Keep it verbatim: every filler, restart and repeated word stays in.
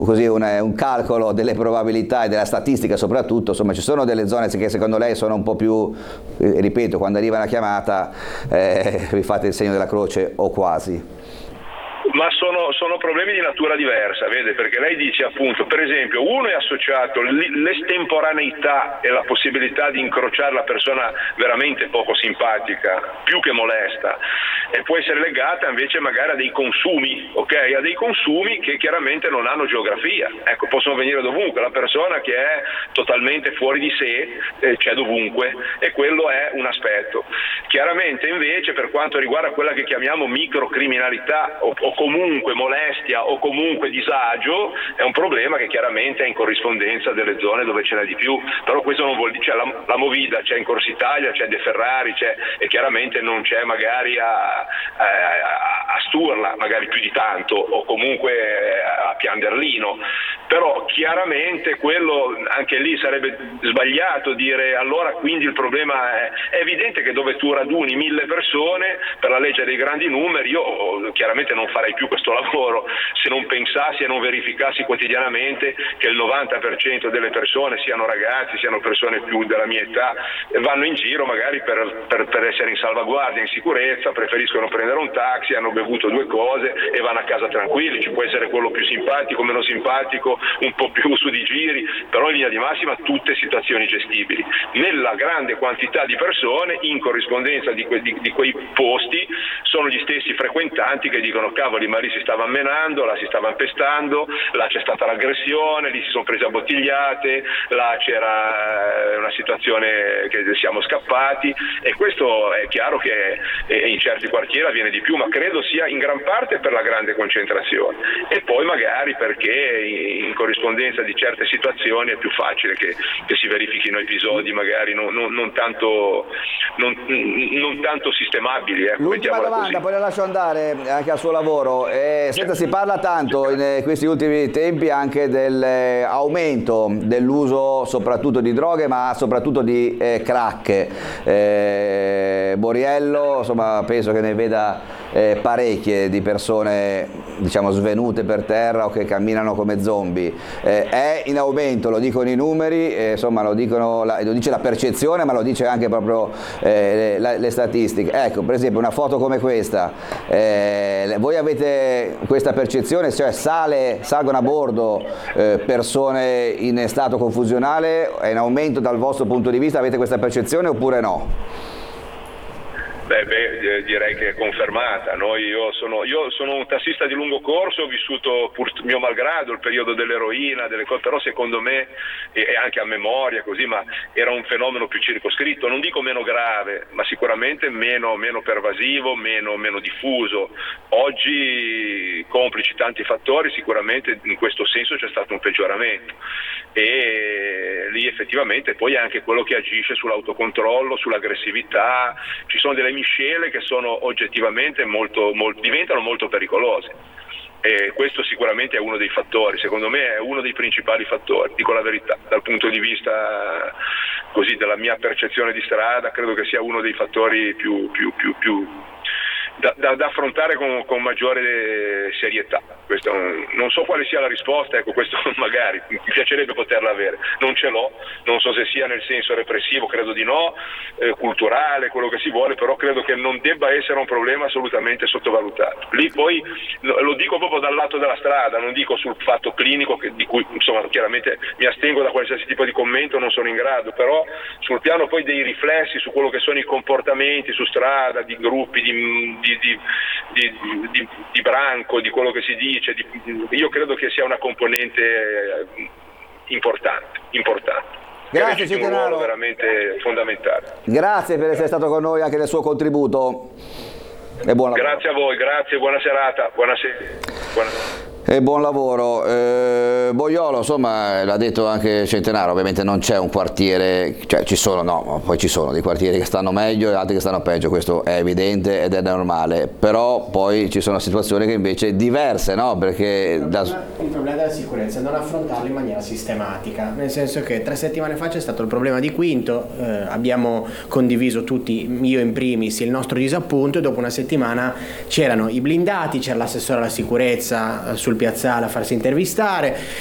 così un, un calcolo delle probabilità e della statistica soprattutto, insomma ci sono delle zone che secondo lei sono un po' più, eh, ripeto, quando arriva una chiamata eh, vi fate il segno della croce o quasi? Ma sono, sono problemi di natura diversa, vede, perché lei dice appunto, per esempio, uno è associato l'estemporaneità e la possibilità di incrociare la persona veramente poco simpatica, più che molesta, e può essere legata invece magari a dei consumi, ok? A dei consumi che chiaramente non hanno geografia, ecco, possono venire dovunque, la persona che è totalmente fuori di sé eh, c'è dovunque, e quello è un aspetto. Chiaramente invece per quanto riguarda quella che chiamiamo microcriminalità o, o comunque molestia o comunque disagio, è un problema che chiaramente è in corrispondenza delle zone dove ce n'è di più, però questo non vuol dire, cioè la, la Movida c'è in Corsa Italia, c'è De Ferrari, c'è, e chiaramente non c'è magari a, a, a Sturla, magari più di tanto, o comunque a Pianderlino, però chiaramente quello, anche lì sarebbe sbagliato dire allora quindi il problema è, è evidente che dove tu raduni mille persone per la legge dei grandi numeri, io chiaramente non farei più questo lavoro se non pensassi e non verificassi quotidianamente che il novanta per cento delle persone, siano ragazzi, siano persone più della mia età, vanno in giro magari per, per, per essere in salvaguardia, in sicurezza, preferiscono prendere un taxi, hanno bevuto due cose e vanno a casa tranquilli. Ci può essere quello più simpatico, meno simpatico, un po' più su di giri, però in linea di massima tutte situazioni gestibili. Nella grande quantità di persone, in corrispondenza di, que, di, di quei posti, sono gli stessi frequentanti che dicono cavoli, ma lì si stava ammenando, là si stava impestando, là c'è stata l'aggressione, lì si sono prese a bottigliate, là c'era una situazione che siamo scappati, e questo è chiaro che in certi quartieri avviene di più, ma credo sia in gran parte per la grande concentrazione, e poi magari perché in corrispondenza di certe situazioni è più facile che, che si verifichino episodi magari non, non, non, tanto, non, non tanto sistemabili. Ecco, l'ultima domanda, così. Poi la lascio andare anche al suo lavoro. Eh, senta, si parla tanto in questi ultimi tempi anche dell'aumento dell'uso soprattutto di droghe, ma soprattutto di eh, crack. Eh, Borriello, insomma, penso che ne veda eh, parecchie di persone, diciamo, svenute per terra o che camminano come zombie. Eh, è in aumento, lo dicono i numeri, eh, insomma lo, dicono, la, lo dice la percezione, ma lo dice anche proprio eh, le, le statistiche. Ecco, per esempio una foto come questa, eh, voi avete questa percezione, cioè sale, salgono a bordo eh, persone in stato confusionale, è in aumento dal vostro punto di vista, avete questa percezione oppure no? Beh, beh, direi che è confermata. Noi, io, sono, io sono un tassista di lungo corso, ho vissuto pur mio malgrado il periodo dell'eroina, delle cose, però secondo me, e anche a memoria così, ma era un fenomeno più circoscritto, non dico meno grave, ma sicuramente meno, meno pervasivo, meno, meno diffuso. Oggi, complici tanti fattori, sicuramente in questo senso c'è stato un peggioramento, e lì effettivamente poi anche quello che agisce sull'autocontrollo, sull'aggressività, ci sono delle miscele che sono oggettivamente molto, molto, diventano molto pericolose, e questo sicuramente è uno dei fattori, secondo me è uno dei principali fattori, dico la verità, dal punto di vista così della mia percezione di strada, credo che sia uno dei fattori più, più, più, più Da, da, da affrontare con, con maggiore serietà. Questo, non so quale sia la risposta, ecco, questo magari mi piacerebbe poterla avere, non ce l'ho, non so se sia nel senso repressivo, credo di no, eh, culturale, quello che si vuole, però credo che non debba essere un problema assolutamente sottovalutato. Lì poi lo dico proprio dal lato della strada, non dico sul fatto clinico, che, di cui insomma chiaramente mi astengo da qualsiasi tipo di commento, non sono in grado, però sul piano poi dei riflessi su quello che sono i comportamenti su strada, di gruppi, di, di Di, di, di, di branco, di quello che si dice, di, io credo che sia una componente importante, importante. Grazie Citenaro, veramente fondamentale. Grazie per essere stato con noi, anche del suo contributo, e buon lavoro. Grazie a voi, grazie, buona serata, buonasera. Buona... E buon lavoro. Eh... Boiolo, insomma, l'ha detto anche Centenaro, ovviamente non c'è un quartiere, cioè ci sono, no, poi ci sono dei quartieri che stanno meglio e altri che stanno peggio, questo è evidente ed è normale, però poi ci sono situazioni che invece diverse, no? Perché il problema, da... il problema della sicurezza è non affrontarlo in maniera sistematica, nel senso che tre settimane fa c'è stato il problema di Quinto, eh, abbiamo condiviso tutti, io in primis, il nostro disappunto, e dopo una settimana c'erano i blindati, c'era l'assessore alla sicurezza sul piazzale a farsi intervistare,